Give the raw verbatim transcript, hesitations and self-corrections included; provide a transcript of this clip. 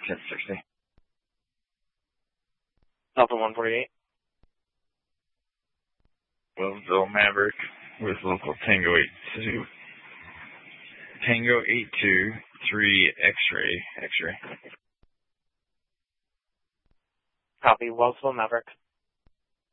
ten sixty. Delta one forty-eight. Williamsville Maverick with local Tango eight two. Tango eight two three X-ray. X-ray. Copy. Wellsville Maverick.